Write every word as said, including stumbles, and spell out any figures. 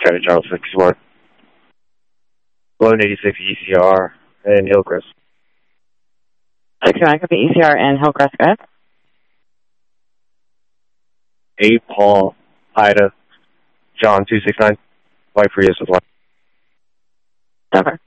Travis Charles sixty-one. Blown eighty-six E C R and Hillcrest. sixty-nine, copy E C R and Hillcrest, go ahead. eight Paul, Ida, John two six nine, White Prius with one. Okay.